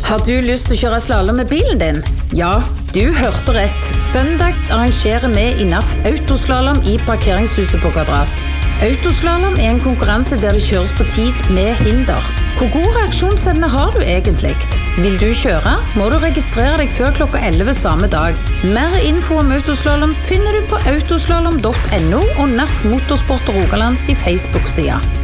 Har du lyst til å kjøre slalom med bilen din? Ja, du hørte rett. Søndag arrangerer vi INAF Autoslalom i parkeringshuset på Kvadrat. Autoslalom en konkurranse der det kjøres på tid med hinder. Hvor god reaksjonsevne har du egentlig? Vil du kjøre, må du registrere deg før klokka 11 samme dag. Mer info om autoslalom finner du på autoslalom.no og NAF Motorsport Rogalands i Facebook-sida.